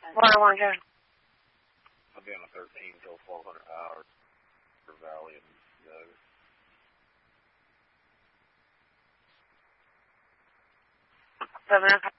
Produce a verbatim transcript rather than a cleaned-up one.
Where I want to go. I'll be on a thirteen till twelve hundred hours for Valley and Doug. Seven o'clock.